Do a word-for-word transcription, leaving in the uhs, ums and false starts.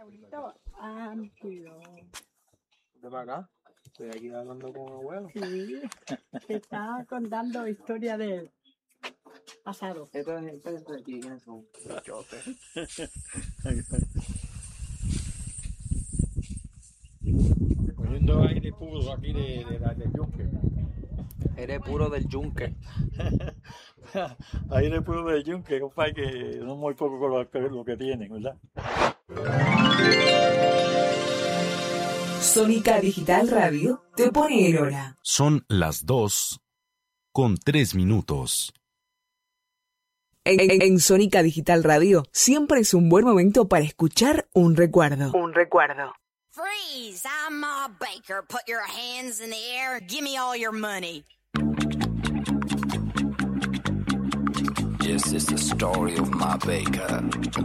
Abuelito, amplio. ¿De para acá? Estoy aquí hablando con abuelo. Sí, te está contando historia del pasado. Esto es, esto es de aquí, ¿quiénes son? Chote. Poniendo aire puro aquí de, de, de, del yunque. Eres puro del yunque. Aire puro del yunque, compadre, que no muy poco con lo que, lo que tienen, ¿verdad? Sónica Digital Radio te pone en hora. Son las dos con tres minutos. En, en, en Sónica Digital Radio siempre es un buen momento para escuchar un recuerdo. Un recuerdo. Freeze! I'm Ma Baker. Put your hands in the air and give me all your money. Yes, it's the story of Ma Baker.